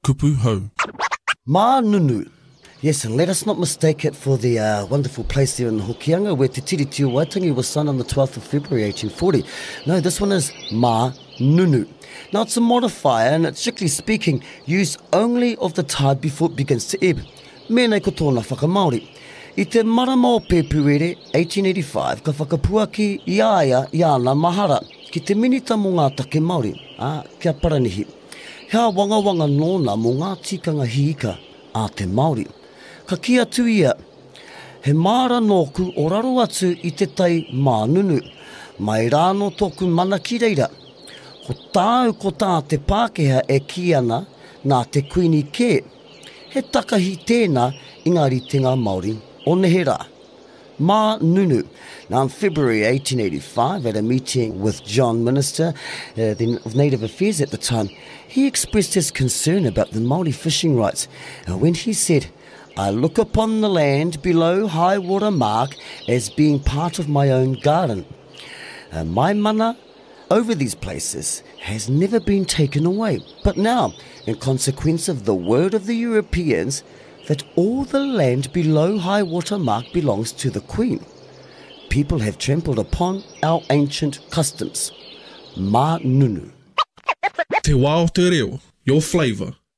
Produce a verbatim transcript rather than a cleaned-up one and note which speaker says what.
Speaker 1: kupu hau.
Speaker 2: Mā Nunu. Yes, and let us not mistake it for the uh, wonderful place there in the Hokianga where Te Tiriti o Waitangi was signed on the twelfth of February eighteen forty. No, this one is Mā Nunu. Now, it's a modifier and it's strictly speaking used only of the tide before it begins to ebb. Mēnei ko tōna whakamaori. I te marama o Pēpuere eighteen eighty-five, ka whakapuaki i aia i ana mahara ki te minita mō ngā take Māori, ah, kia paranihi. Hea wanga wanga nōna mō ngā tikanga hiika a te Māori. Ka kia tu ia, he māra nōku o raro atu i te tai Mā Nunu, mai rāno tōku mana ki reira. Ko tāu ko tā te Pākehā e ki ana nā te kuini kē. He takahi tēnā i ngā ritenga Māori o Nehera. Mā Nunu. Now in February eighteen eighty-five, at a meeting with John Minister uh, the, of Native Affairs at the time, he expressed his concern about the Māori fishing rights uh, when he said, I look upon the land below high water mark as being part of my own garden. Uh, my mana over these places has never been taken away. But now, in consequence of the word of the Europeans, that all the land below high water mark belongs to the Queen, people have trampled upon our ancient customs. Mā Nunu.
Speaker 1: Te wā o te reo, your flavour.